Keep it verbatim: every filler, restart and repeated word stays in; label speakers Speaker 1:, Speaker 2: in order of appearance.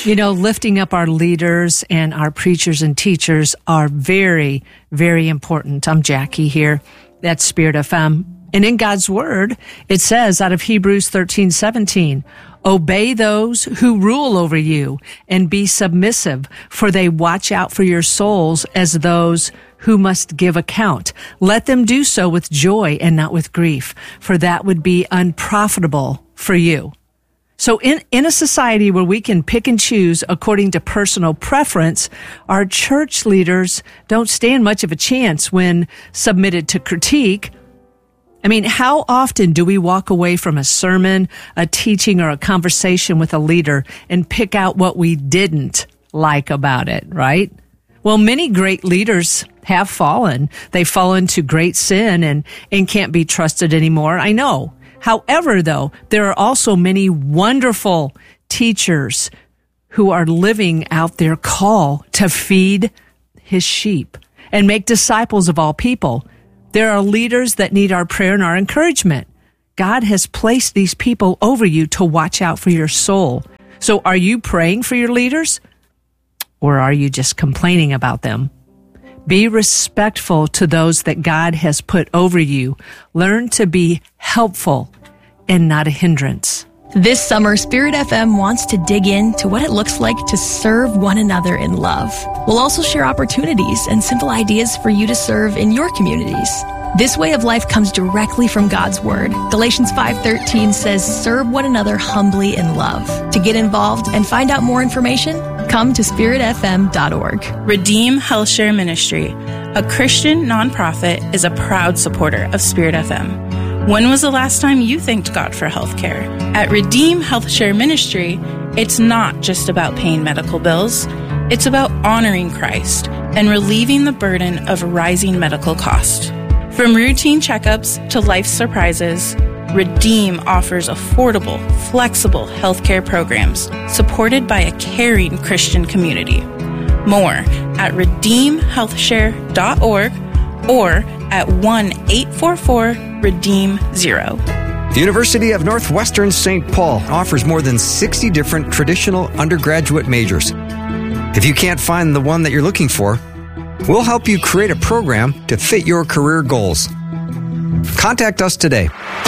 Speaker 1: You know, lifting up our leaders and our preachers and teachers are very, very important. I'm Jackie here. That's Spirit F M. And in God's Word, it says out of Hebrews thirteen seventeen, obey those who rule over you and be submissive, for they watch out for your souls as those who must give account. Let them do so with joy and not with grief, for that would be unprofitable for you. So in, in a society where we can pick and choose according to personal preference, our church leaders don't stand much of a chance when submitted to critique. I mean, how often do we walk away from a sermon, a teaching, or a conversation with a leader and pick out what we didn't like about it, right? Well, many great leaders have fallen. They've fallen to great sin and, and can't be trusted anymore. I know. However, though, there are also many wonderful teachers who are living out their call to feed his sheep and make disciples of all people. There are leaders that need our prayer and our encouragement. God has placed these people over you to watch out for your soul. So are you praying for your leaders, or are you just complaining about them? Be respectful to those that God has put over you. Learn to be helpful and not a hindrance.
Speaker 2: This summer, Spirit F M wants to dig into what it looks like to serve one another in love. We'll also share opportunities and simple ideas for you to serve in your communities. This way of life comes directly from God's Word. Galatians five thirteen says, serve one another humbly in love. To get involved and find out more information, come to spirit f m dot org.
Speaker 3: Redeem HealthShare Ministry, a Christian nonprofit, is a proud supporter of Spirit F M. When was the last time you thanked God for healthcare? At Redeem HealthShare Ministry, it's not just about paying medical bills. It's about honoring Christ and relieving the burden of rising medical costs. From routine checkups to life surprises, Redeem offers affordable, flexible healthcare programs supported by a caring Christian community. More at redeem health share dot org or at one eight four four redeem zero.
Speaker 4: The University of Northwestern Saint Paul offers more than sixty different traditional undergraduate majors. If you can't find the one that you're looking for, we'll help you create a program to fit your career goals. Contact us today.